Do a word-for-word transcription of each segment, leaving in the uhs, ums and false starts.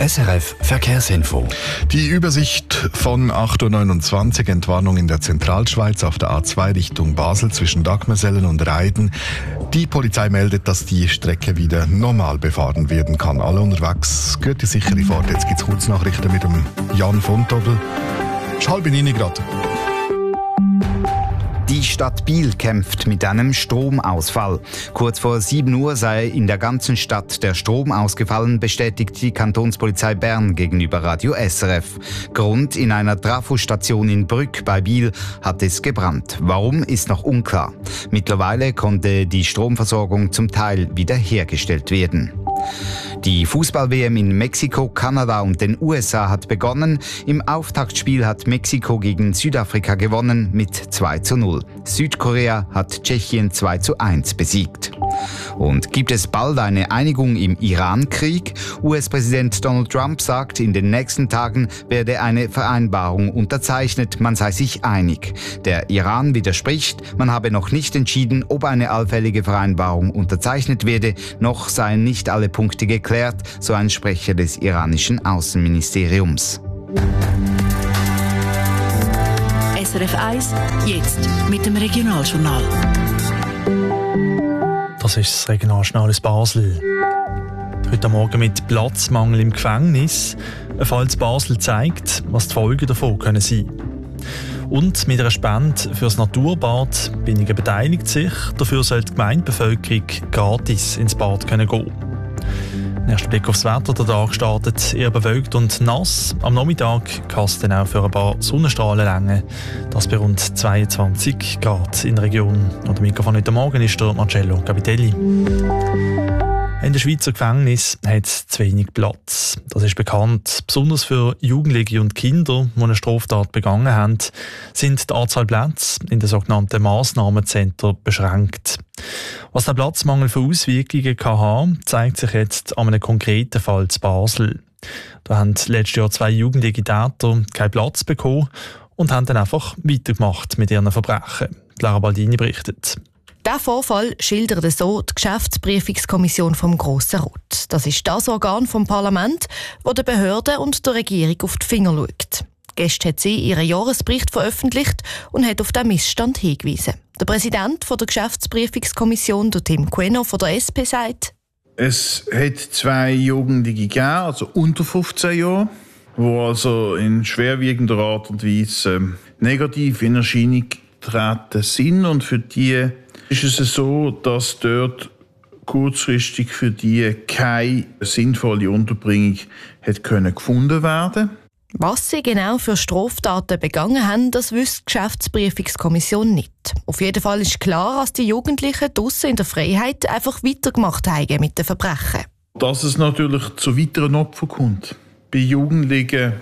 S R F Verkehrsinfo. Die Übersicht von acht Uhr neunundzwanzig, Entwarnung in der Zentralschweiz auf der A zwei Richtung Basel zwischen Dagmersellen und Reiden. Die Polizei meldet, dass die Strecke wieder normal befahren werden kann. Alle unterwegs, gute sichere Fahrt. Jetzt gibt es Kurznachrichten mit dem Jan von Tobel. Ist halb neun gerade. Die Stadt Biel kämpft mit einem Stromausfall. Kurz vor sieben Uhr sei in der ganzen Stadt der Strom ausgefallen, bestätigt die Kantonspolizei Bern gegenüber Radio S R F. Grund: in einer Trafostation in Brügg bei Biel hat es gebrannt. Warum, ist noch unklar. Mittlerweile konnte die Stromversorgung zum Teil wiederhergestellt werden. Die Fußball-W M in Mexiko, Kanada und den U S A hat begonnen. Im Auftaktspiel hat Mexiko gegen Südafrika gewonnen mit zwei zu null. Südkorea hat Tschechien zwei zu eins besiegt. Und gibt es bald eine Einigung im Iran-Krieg? U S-Präsident Donald Trump sagt, in den nächsten Tagen werde eine Vereinbarung unterzeichnet, man sei sich einig. Der Iran widerspricht, man habe noch nicht entschieden, ob eine allfällige Vereinbarung unterzeichnet werde, noch seien nicht alle Punkte geklärt, so ein Sprecher des iranischen Außenministeriums. S R F eins, jetzt mit dem Regionaljournal. Das ist das Regionaljournal aus Basel. Heute Morgen mit Platzmangel im Gefängnis. Ein Fall in Basel zeigt, was die Folgen davon können sein. Und mit einer Spende für das Naturbad Binnigen beteiligt sich. Dafür soll die Gemeindebevölkerung gratis ins Bad können gehen. Nächster Blick aufs Wetter. Der Tag startet eher bewölkt und nass. Am Nachmittag kann es dann auch für ein paar Sonnenstrahlen reichen. Das bei rund zweiundzwanzig Grad in der Region. Und der Mikrofon heute Morgen ist der Marcello Capitelli. In den Schweizer Gefängnissen hat es zu wenig Platz. Das ist bekannt. Besonders für Jugendliche und Kinder, die eine Straftat begangen haben, sind die Anzahl Plätze in den sogenannten Massnahmenzentren beschränkt. Was der Platzmangel für Auswirkungen kann haben, zeigt sich jetzt an einem konkreten Fall in Basel. Da haben letztes Jahr zwei jugendliche Täter keinen Platz bekommen und haben dann einfach weitergemacht mit ihren Verbrechen. Lara Baldini berichtet. Diesen Vorfall schildert so die Geschäftsprüfungskommission vom Grossen Rat. Das ist das Organ vom Parlament, das der Behörde und der Regierung auf die Finger schaut. Gestern hat sie ihren Jahresbericht veröffentlicht und hat auf den Missstand hingewiesen. Der Präsident der Geschäftsprüfungskommission, Tim Queno von der S P, sagt: Es hat zwei Jugendliche gegeben, also unter fünfzehn Jahren, die also in schwerwiegender Art und Weise ähm, negativ in Erscheinung getreten sind. Und für die ist es so, dass dort kurzfristig für die keine sinnvolle Unterbringung hat können gefunden werden. Was sie genau für Straftaten begangen haben, das wüsste die Geschäftsprüfungskommission nicht. Auf jeden Fall ist klar, dass die Jugendlichen draussen in der Freiheit einfach weitergemacht haben mit den Verbrechen. Dass es natürlich zu weiteren Opfern kommt. Bei Jugendlichen,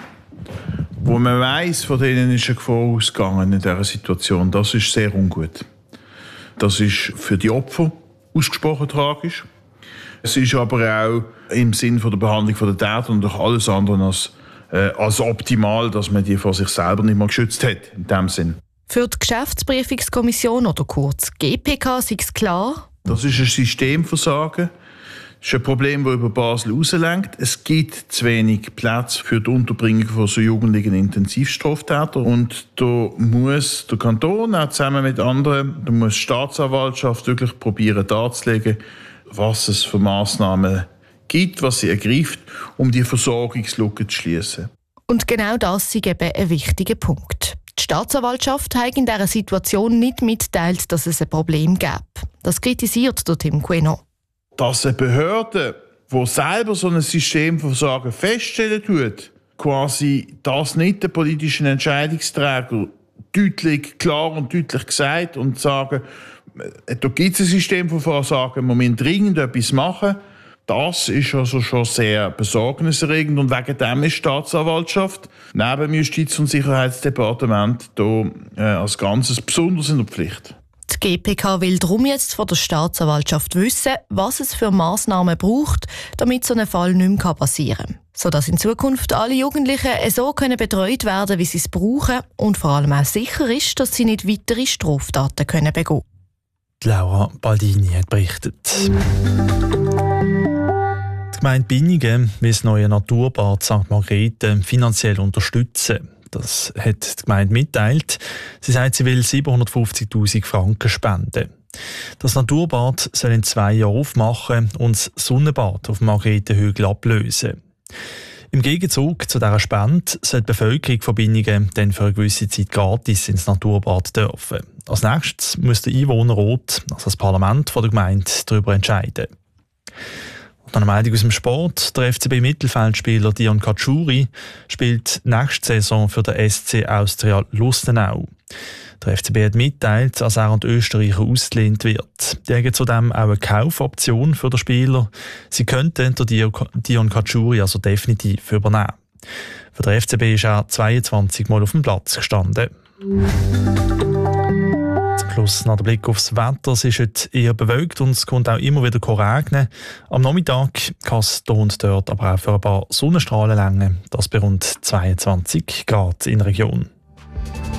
wo man weiss, von denen ist eine Gefahr ausgegangen in dieser Situation, das ist sehr ungut. Das ist für die Opfer ausgesprochen tragisch. Es ist aber auch im Sinne der Behandlung der Täter und auch alles andere als, äh, als optimal, dass man die vor sich selber nicht mehr geschützt hat, in dem Sinn. Für die Geschäftsprüfungskommission, oder kurz G P K, ist es klar: Das ist ein Systemversagen. Das ist ein Problem, das über Basel rauslenkt. Es gibt zu wenig Plätze für die Unterbringung von so jugendlichen Intensivstraftätern. Und da muss der Kanton auch zusammen mit anderen, da muss die Staatsanwaltschaft wirklich probieren darzulegen, was es für Massnahmen gibt, was sie ergreift, um die Versorgungslücke zu schließen. Und genau das ist eben ein wichtiger Punkt. Die Staatsanwaltschaft hat in dieser Situation nicht mitteilt, dass es ein Problem gäbe. Das kritisiert der Tim Queno. Dass eine Behörde, die selber so ein Systemversagen feststellen tut, quasi das nicht den politischen Entscheidungsträger deutlich, klar und deutlich gesagt und sagen, da gibt es ein Systemversagen, wir müssen dringend etwas machen, das ist also schon sehr besorgniserregend. Und wegen dem ist die Staatsanwaltschaft neben dem Justiz- und Sicherheitsdepartement da äh, als Ganzes besonders in der Pflicht. Die G P K will darum jetzt von der Staatsanwaltschaft wissen, was es für Massnahmen braucht, damit so ein Fall nicht mehr passieren kann. Sodass in Zukunft alle Jugendlichen so können betreut werden, wie sie es brauchen und vor allem auch sicher ist, dass sie nicht weitere Straftaten können begehen können. Laura Baldini hat berichtet. Die Gemeinde Binnigen will das neue Naturbad Sankt Margrethe finanziell unterstützen. Das hat die Gemeinde mitteilt. Sie sagt, sie will siebenhundertfünfzigtausend Franken spenden. Das Naturbad soll in zwei Jahren aufmachen und das Sonnenbad auf dem Margrethenhügel ablösen. Im Gegenzug zu dieser Spende soll die Bevölkerung von Binnigen dann für eine gewisse Zeit gratis ins Naturbad dürfen. Als nächstes muss der Einwohnerrat, also das Parlament von der Gemeinde, darüber entscheiden. Und eine Meldung aus dem Sport. Der F C B-Mittelfeldspieler Dion Katschuri spielt nächste Saison für den S C Austria Lustenau. Der F C B hat mitteilt, dass er an die Österreicher ausgelehnt wird. Die haben zudem auch eine Kaufoption für den Spieler. Sie könnten den Dion Katschuri also definitiv übernehmen. Für den F C B ist er zweiundzwanzig Mal auf dem Platz gestanden. Zum Schluss noch der Blick aufs Wetter. Es ist heute eher bewölkt und es kommt auch immer wieder regnen. Am Nachmittag kann es hier und dort aber auch für ein paar Sonnenstrahlen reichen. Das bei rund zweiundzwanzig Grad in der Region.